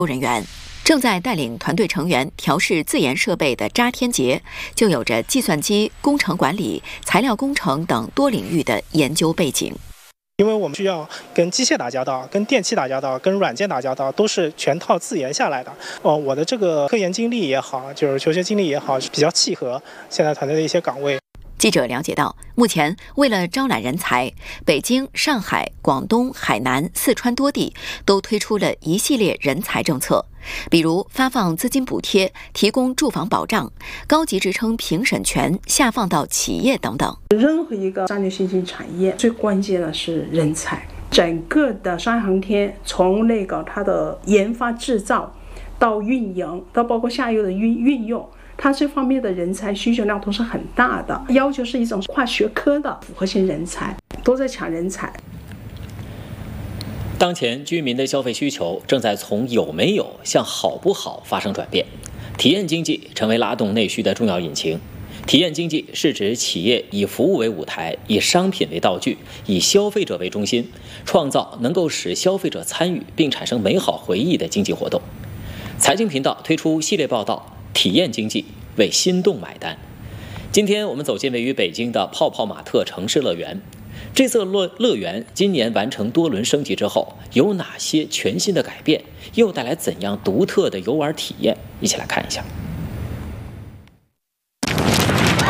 人员。正在带领团队成员调试自研设备的查天杰，就有着计算机、工程管理、材料工程等多领域的研究背景。 因为我们需要跟机械打交道、跟电气打交道、跟软件打交道，都是全套自研下来的。我的这个科研经历也好，就是求学经历也好，比较契合现在团队的一些岗位。 记者了解到，目前为了招揽人才，北京、上海、广东、海南、四川多地都推出了一系列人才政策，比如发放资金补贴、提供住房保障、高级职称评审权下放到企业等等。 任何一个战略新兴产业，最关键的是人才。整个的商业航天，从它的研发制造到运营，到包括下游的运用。它这方面的人才需求量都是很大的，要求是一种跨学科的复合型人才，都在抢人才。 当前居民的消费需求正在从有没有向好不好发生转变，体验经济成为拉动内需的重要引擎。体验经济是指企业以服务为舞台，以商品为道具，以消费者为中心，创造能够使消费者参与并产生美好回忆的经济活动。财经频道推出系列报道，体验经济为心动买单。今天我们走进位于北京的泡泡玛特城市乐园。这座乐园今年完成多轮升级之后，有哪些全新的改变，又带来怎样独特的游玩体验？一起来看一下。